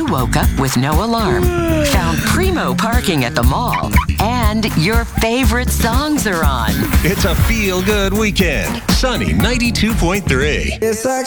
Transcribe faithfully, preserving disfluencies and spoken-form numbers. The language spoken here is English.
You woke up with no alarm, found primo parking at the mall, and your favorite songs are on. It's a feel-good weekend. Sunny ninety-two point three. It's like